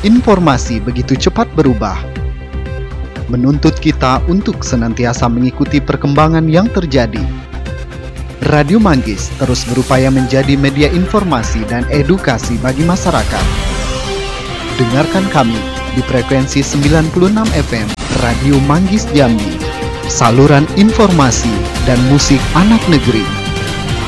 Informasi begitu cepat berubah, menuntut kita untuk senantiasa mengikuti perkembangan yang terjadi. Radio Manggis terus berupaya menjadi media informasi dan edukasi bagi masyarakat. Dengarkan kami di frekuensi 96 FM Radio Manggis Jambi, saluran informasi dan musik anak negeri.